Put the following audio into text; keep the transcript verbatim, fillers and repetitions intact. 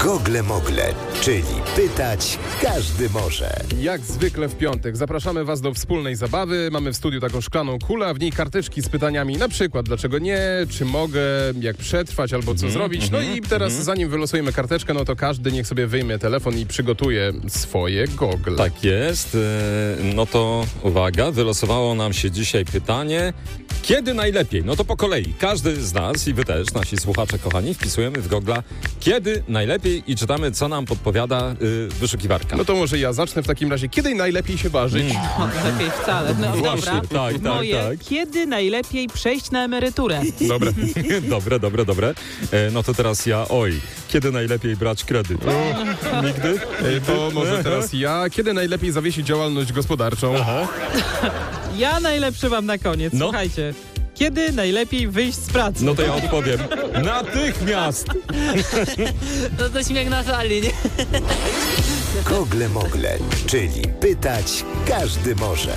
Gogle Mogle, czyli pytać każdy może. Jak zwykle w piątek zapraszamy Was do wspólnej zabawy. Mamy w studiu taką szklaną kulę, a w niej karteczki z pytaniami na przykład dlaczego nie, czy mogę, jak przetrwać albo co Mm-hmm, zrobić. No mm-hmm, i teraz mm-hmm. zanim wylosujemy karteczkę, no to każdy niech sobie wyjmie telefon i przygotuje swoje gogle. Tak jest. No to uwaga, wylosowało nam się dzisiaj pytanie, kiedy najlepiej? No to po kolei. Każdy z nas i wy też, nasi słuchacze kochani, wpisujemy w Google'a kiedy najlepiej i czytamy, co nam podpowiada yy, wyszukiwarka. No to może ja zacznę w takim razie. Kiedy najlepiej się ważyć? Mm. No, lepiej wcale. No Właśnie, dobra. tak, tak, Moje, tak. kiedy najlepiej przejść na emeryturę? Dobre. dobre, dobre, dobre. E, no to teraz ja, oj, kiedy najlepiej brać kredyt? O, nigdy? E, To może teraz ja. Kiedy najlepiej zawiesić działalność gospodarczą? Aha. Ja najlepszy mam na koniec. No. Słuchajcie. Kiedy najlepiej wyjść z pracy? No to ja odpowiem. Natychmiast! No to śmiech na sali, nie? Gogle Mogle, czyli pytać każdy może.